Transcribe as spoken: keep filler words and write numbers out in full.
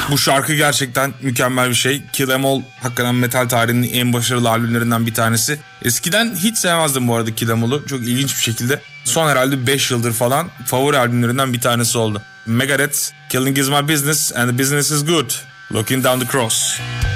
Bu şarkı gerçekten mükemmel bir şey. Kill Em All hakikaten metal tarihinin en başarılı albümlerinden bir tanesi. Eskiden hiç sevmezdim bu arada Kill Em All'u. Çok ilginç bir şekilde. Son herhalde beş yıldır falan favori albümlerinden bir tanesi oldu. Megadeth, Killing Is My Business and the Business Is Good. Looking Down the Cross.